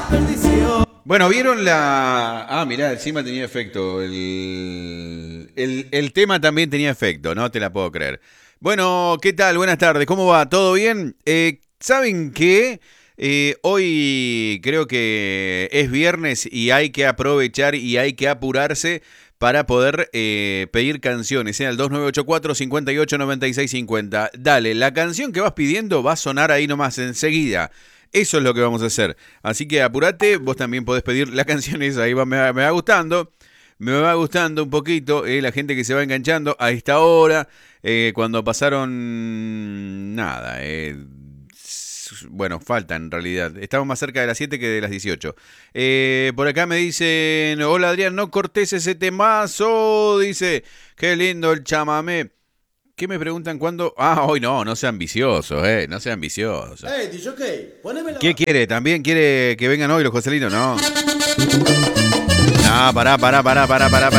Bueno, ¿vieron la...? Ah, mirá, encima tenía efecto. El tema también tenía efecto, no te la puedo creer. Bueno, ¿qué tal? Buenas tardes, ¿cómo va? ¿Todo bien? ¿Saben qué? Hoy creo que es viernes y hay que aprovechar y hay que apurarse para poder pedir canciones. Al 2984-589650. Dale, la canción que vas pidiendo va a sonar ahí nomás enseguida. Eso es lo que vamos a hacer. Así que apurate, vos también podés pedir la canción esa, ahí me va gustando. Me va gustando un poquito la gente que se va enganchando a esta hora, cuando pasaron nada. Bueno, falta en realidad. Estamos más cerca de las 7 que de las 18. Por acá me dicen, hola Adrián, no cortes ese temazo. Dice, qué lindo el chamamé. ¿Qué me preguntan cuándo? Ah, hoy no, no sea ambicioso, no sea ambicioso. DJ, poneme la ¿Qué base. quiere? ¿También quiere que vengan hoy los Joselinos? No. No, pará.